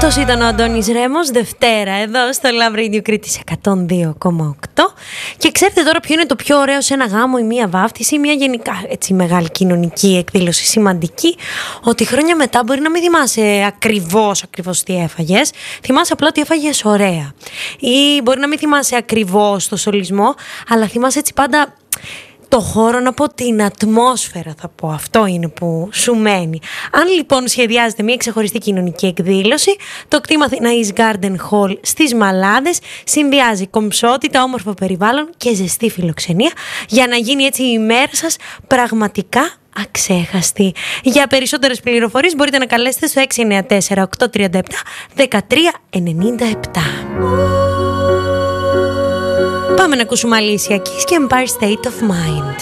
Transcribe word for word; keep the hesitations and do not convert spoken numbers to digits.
Αυτός ήταν ο Αντώνης Ρέμος, Δευτέρα, εδώ στο Love Radio Κρήτης εκατόν δύο κόμμα οκτώ. Και ξέρετε τώρα ποιο είναι το πιο ωραίο σε ένα γάμο ή μία βάφτιση ή μία γενικά έτσι μεγάλη κοινωνική εκδήλωση σημαντική? Ότι χρόνια μετά μπορεί να μην θυμάσαι ακριβώς, ακριβώς τι έφαγες. Θυμάσαι απλά ότι έφαγες ωραία. Ή μπορεί να μην θυμάσαι ακριβώς το σολισμό, αλλά θυμάσαι έτσι πάντα το χώρο, να πω την ατμόσφαιρα, θα πω. Αυτό είναι που σου μένει. Αν λοιπόν σχεδιάζετε μια ξεχωριστή κοινωνική εκδήλωση, το κτήμα Αθηναής Garden Hall στις Μαλάδες συνδυάζει κομψότητα, όμορφο περιβάλλον και ζεστή φιλοξενία για να γίνει έτσι η μέρα σας πραγματικά αξέχαστη. Για περισσότερες πληροφορίες μπορείτε να καλέσετε στο έξι εννιά τέσσερα οκτώ τρία επτά ένα τρία εννιά επτά. Πάμε να ακούσουμε Alicia Keys και Empire State of Mind.